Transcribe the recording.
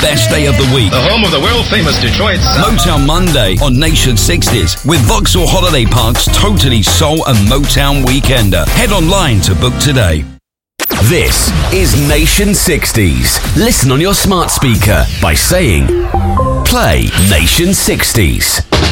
best day of the week. The home of the world-famous Detroit sound. Motown Monday on Nation 60s with Vauxhall Holiday Park's totally soul and Motown weekender. Head online to book today. This is Nation 60s. Listen on your smart speaker by saying, play Nation 60s.